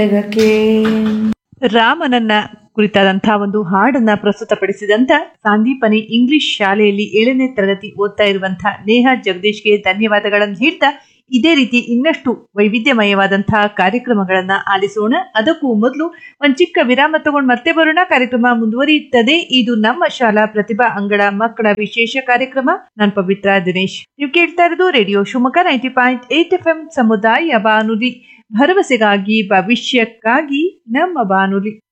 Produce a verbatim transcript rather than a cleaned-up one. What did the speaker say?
ಜಗಕ್ಕೆ ರಾಮನನ್ನ ಕುರಿತಾದಂತಹ ಒಂದು ಹಾಡನ್ನ ಪ್ರಸ್ತುತಪಡಿಸಿದಂತ ಸಂದೀಪನಿ ಇಂಗ್ಲಿಷ್ ಶಾಲೆಯಲ್ಲಿ ಏಳನೇ ತರಗತಿ ಓದ್ತಾ ಇರುವಂತಹ ನೇಹಾ ಜಗದೀಶ್ಗೆ ಧನ್ಯವಾದಗಳನ್ನು ಹೇಳ್ತಾ ಇದೇ ರೀತಿ ಇನ್ನಷ್ಟು ವೈವಿಧ್ಯಮಯವಾದಂತಹ ಕಾರ್ಯಕ್ರಮಗಳನ್ನ ಆಲಿಸೋಣ. ಅದಕ್ಕೂ ಮೊದಲು ಒಂದ್ ಚಿಕ್ಕ ವಿರಾಮ ತಗೊಂಡು ಮತ್ತೆ ಬರೋಣ. ಕಾರ್ಯಕ್ರಮ ಮುಂದುವರಿಯುತ್ತದೆ. ಇದು ನಮ್ಮ ಶಾಲಾ ಪ್ರತಿಭಾ ಅಂಗಳ ಮಕ್ಕಳ ವಿಶೇಷ ಕಾರ್ಯಕ್ರಮ. ನಾನು ಪವಿತ್ರ ದಿನೇಶ್. ನೀವು ಕೇಳ್ತಾ ಇರೋದು radio Shivamogga ninety point eight F M ಸಮುದಾಯ ಬಾನುಲಿ, ಭರವಸೆಗಾಗಿ ಭವಿಷ್ಯಕ್ಕಾಗಿ ನಮ್ಮ ಬಾನುಲಿ.